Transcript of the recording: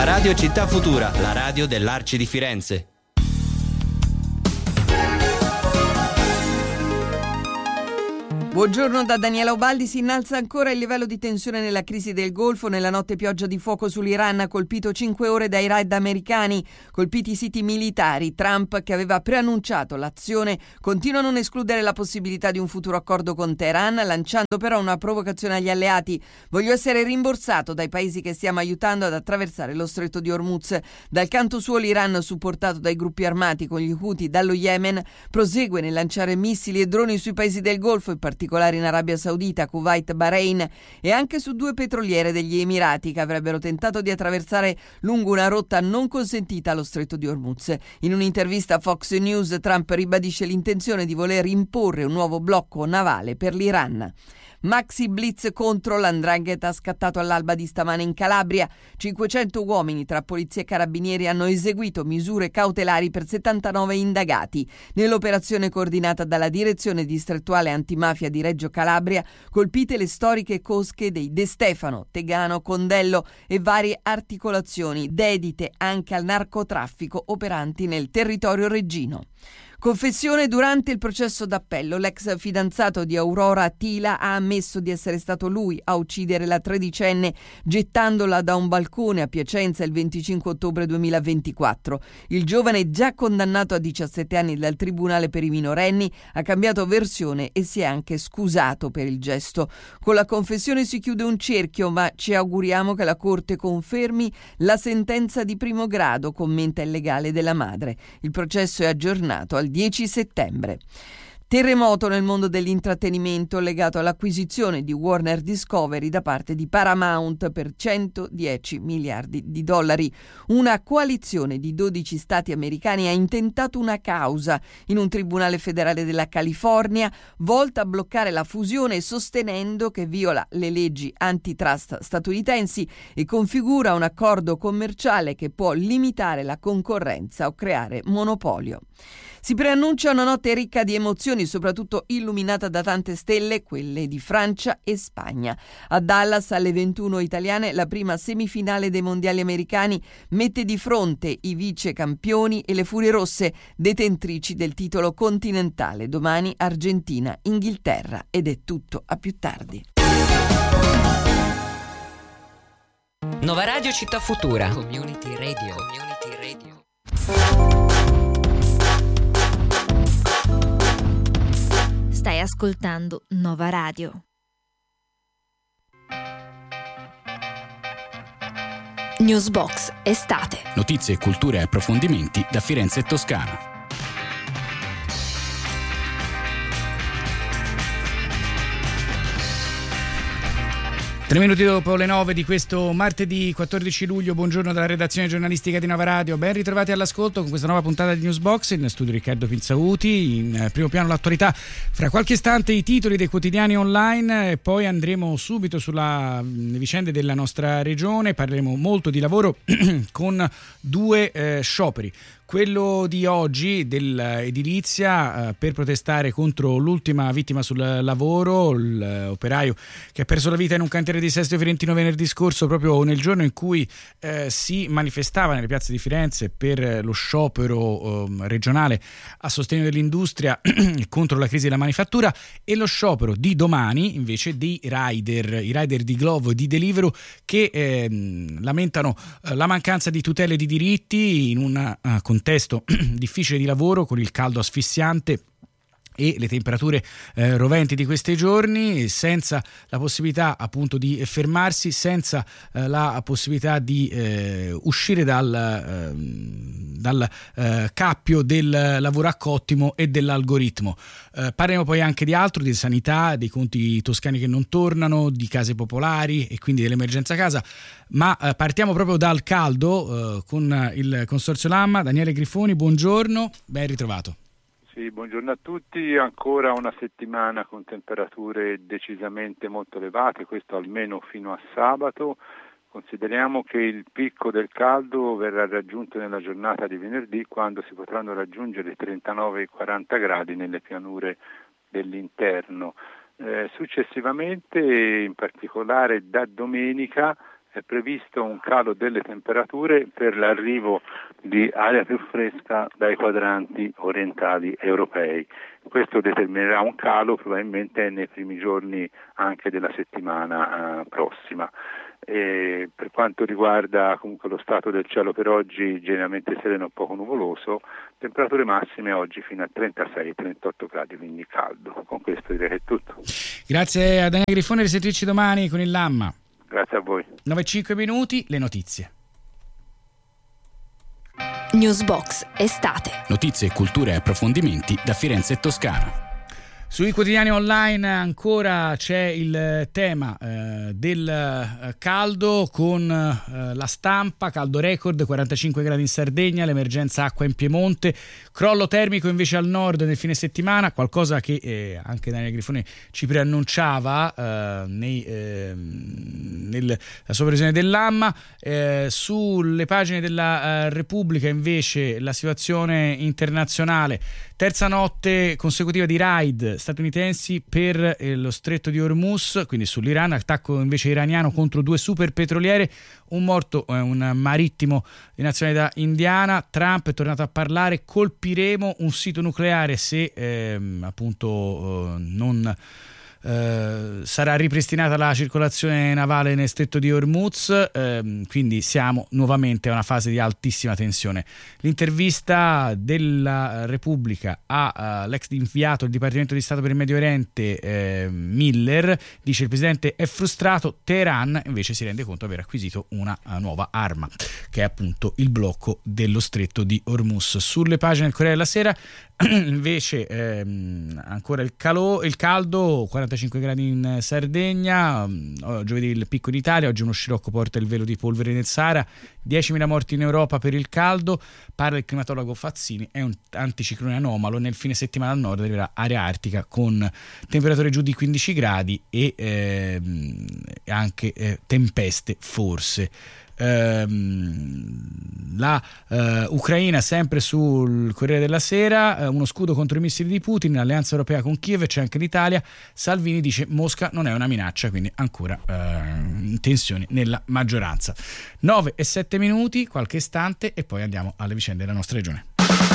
Nuova Radio Città Futura, la radio dell'Arci di Firenze. Buongiorno da Daniela Ubaldi. Si innalza ancora il livello di tensione nella crisi del Golfo. Nella notte pioggia di fuoco sull'Iran, ha colpito 5 ore dai raid americani, colpiti i siti militari. Trump, che aveva preannunciato l'azione, continua a non escludere la possibilità di un futuro accordo con Teheran, lanciando però una provocazione agli alleati. Voglio essere rimborsato dai paesi che stiamo aiutando ad attraversare lo stretto di Hormuz. Dal canto suo l'Iran, supportato dai gruppi armati con gli Houthi dallo Yemen, prosegue nel lanciare missili e droni sui paesi del Golfo, in particolare in Arabia Saudita, Kuwait, Bahrain e anche su 2 petroliere degli Emirati che avrebbero tentato di attraversare lungo una rotta non consentita allo stretto di Hormuz. In un'intervista a Fox News, Trump ribadisce l'intenzione di voler imporre un nuovo blocco navale per l'Iran. Maxi blitz contro l''ndrangheta scattato all'alba di stamane in Calabria. 500 uomini tra polizia e carabinieri hanno eseguito misure cautelari per 79 indagati. Nell'operazione coordinata dalla Direzione Distrettuale Antimafia di Reggio Calabria, colpite le storiche cosche dei De Stefano, Tegano, Condello e varie articolazioni dedite anche al narcotraffico operanti nel territorio reggino. Confessione durante il processo d'appello. L'ex fidanzato di Aurora Tila ha ammesso di essere stato lui a uccidere la tredicenne gettandola da un balcone a Piacenza il 25 ottobre 2024. Il giovane, già condannato a 17 anni dal Tribunale per i minorenni, ha cambiato versione e si è anche scusato per il gesto. Con la confessione si chiude un cerchio, ma ci auguriamo che la Corte confermi la sentenza di primo grado, commenta il legale della madre. Il processo è aggiornato al 10 settembre. Terremoto nel mondo dell'intrattenimento legato all'acquisizione di Warner Discovery da parte di Paramount per 110 miliardi di dollari. Una coalizione di 12 stati americani ha intentato una causa in un tribunale federale della California volta a bloccare la fusione, sostenendo che viola le leggi antitrust statunitensi e configura un accordo commerciale che può limitare la concorrenza o creare monopolio. Si preannuncia una notte ricca di emozioni, soprattutto illuminata da tante stelle, quelle di Francia e Spagna. A Dallas, alle 21 italiane, la prima semifinale dei mondiali americani mette di fronte i vice campioni e le Furie Rosse, detentrici del titolo continentale. Domani Argentina, Inghilterra, ed è tutto, a più tardi. Nuova Radio Città Futura. Community Radio. Stai ascoltando Nova Radio. Newsbox estate. Notizie, cultura e approfondimenti da Firenze e Toscana. 3 minuti dopo le 9 di questo martedì 14 luglio, buongiorno dalla redazione giornalistica di Nova Radio, ben ritrovati all'ascolto con questa nuova puntata di Newsbox, in studio Riccardo Pinzauti, in primo piano l'attualità, fra qualche istante i titoli dei quotidiani online e poi andremo subito sulle vicende della nostra regione, parleremo molto di lavoro con 2 scioperi. Quello di oggi dell'edilizia per protestare contro l'ultima vittima sul lavoro, l'operaio che ha perso la vita in un cantiere di Sesto Fiorentino venerdì scorso, proprio nel giorno in cui si manifestava nelle piazze di Firenze per lo sciopero regionale a sostegno dell'industria contro la crisi della manifattura, e lo sciopero di domani invece dei rider, i rider di Glovo e di Deliveroo, che lamentano la mancanza di tutele di diritti in un contesto difficile di lavoro, con il caldo asfissiante e le temperature roventi di questi giorni, senza la possibilità appunto di fermarsi, senza la possibilità di uscire dal cappio del lavoro a cottimo e dell'algoritmo. Parleremo poi anche di altro, di sanità, dei conti toscani che non tornano, di case popolari e quindi dell'emergenza casa, ma partiamo proprio dal caldo con il Consorzio Lamma. Daniele Grifoni, buongiorno, ben ritrovato. Sì, buongiorno a tutti. Ancora una settimana con temperature decisamente molto elevate, questo almeno fino a sabato. Consideriamo che il picco del caldo verrà raggiunto nella giornata di venerdì, quando si potranno raggiungere 39 e 40 gradi nelle pianure dell'interno. Successivamente, in particolare da domenica, è previsto un calo delle temperature per l'arrivo di aria più fresca dai quadranti orientali europei. Questo determinerà un calo probabilmente nei primi giorni anche della settimana prossima. E per quanto riguarda comunque lo stato del cielo per oggi, generalmente sereno, poco nuvoloso, temperature massime oggi fino a 36-38 gradi, quindi caldo. Con questo direi che è tutto. Grazie a Daniele Grifone, risentirci domani con il Lamma. Grazie a voi. 9-5 minuti, le notizie. Newsbox estate. Notizie, cultura e approfondimenti da Firenze e Toscana. Sui quotidiani online ancora c'è il tema del caldo con La Stampa, caldo record, 45 gradi in Sardegna, l'emergenza acqua in Piemonte, crollo termico invece al nord nel fine settimana, qualcosa che anche Daniele Grifone ci preannunciava nella sua previsione dell'AMMA. Sulle pagine della Repubblica invece la situazione internazionale, terza notte consecutiva di raid statunitensi per lo stretto di Hormuz, quindi sull'Iran, attacco invece iraniano contro 2 super petroliere, un morto, un marittimo di nazionalità indiana. Trump è tornato a parlare, colpiremo un sito nucleare se non sarà ripristinata la circolazione navale nel stretto di Hormuz, quindi siamo nuovamente a una fase di altissima tensione. L'intervista della Repubblica all'ex inviato del Dipartimento di Stato per il Medio Oriente Miller dice: il presidente è frustrato, Teheran invece si rende conto di aver acquisito una nuova arma, che è appunto il blocco dello stretto di Hormuz. Sulle pagine del Corriere della Sera invece ancora il caldo, 45 gradi in Sardegna, giovedì il picco in Italia, oggi uno scirocco porta il velo di polvere nel Sahara, 10.000 morti in Europa per il caldo, parla il climatologo Fazzini, è un anticiclone anomalo, nel fine settimana al nord arriverà area artica con temperature giù di 15 gradi e anche tempeste forse. La Ucraina, sempre sul Corriere della Sera, uno scudo contro i missili di Putin, l'alleanza europea con Kiev, c'è anche l'Italia. Salvini dice Mosca non è una minaccia, quindi ancora tensioni nella maggioranza. 9-7 minuti, qualche istante e poi andiamo alle vicende della nostra regione.